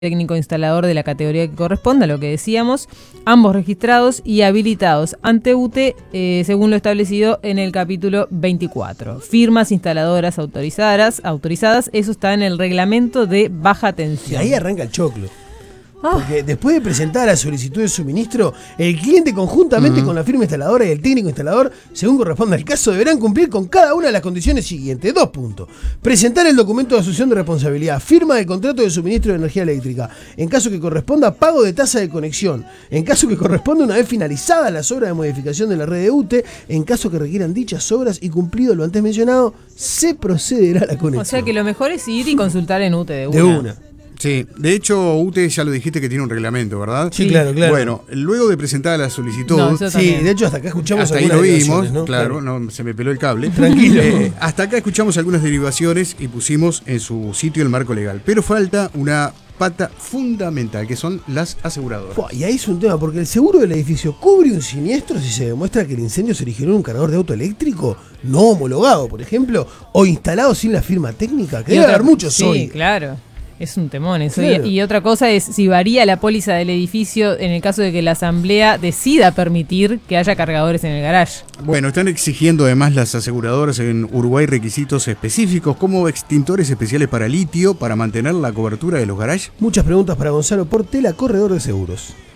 técnico instalador de la categoría que corresponda, lo que decíamos, ambos registrados y habilitados ante UTE, según lo establecido en el capítulo 24. Firmas instaladoras autorizadas, eso está en el reglamento de baja tensión. Y ahí arranca el choclo. Porque después de presentar la solicitud de suministro, el cliente conjuntamente con la firma instaladora y el técnico instalador, según corresponda al caso, deberán cumplir con cada una de las condiciones siguientes. 2 puntos. Presentar el documento de asunción de responsabilidad, firma del contrato de suministro de energía eléctrica. En caso que corresponda, pago de tasa de conexión. En caso que corresponda, una vez finalizadas las obras de modificación de la red de UTE, en caso que requieran dichas obras y cumplido lo antes mencionado, se procederá a la conexión. O sea que lo mejor es ir y consultar en UTE de una. Sí, de hecho, UTE ya lo dijiste que tiene un reglamento, ¿verdad? Sí, claro. Bueno, luego de presentar la solicitud... Sí, de hecho hasta acá escuchamos hasta ahí lo vimos, ¿no? claro, no, se me peló el cable. Tranquilo. Hasta acá escuchamos algunas derivaciones y pusimos en su sitio el marco legal. Pero falta una pata fundamental, que son las aseguradoras. Y ahí es un tema, porque el seguro del edificio cubre un siniestro si se demuestra que el incendio se originó en un cargador de auto eléctrico no homologado, por ejemplo, o instalado sin la firma técnica, que debe haber muchos hoy. Sí, claro. Es un temón eso. Claro. Y otra cosa es si varía la póliza del edificio en el caso de que la asamblea decida permitir que haya cargadores en el garage. Bueno, están exigiendo además las aseguradoras en Uruguay requisitos específicos como extintores especiales para litio para mantener la cobertura de los garages. Muchas preguntas para Gonzalo Portela, corredor de seguros.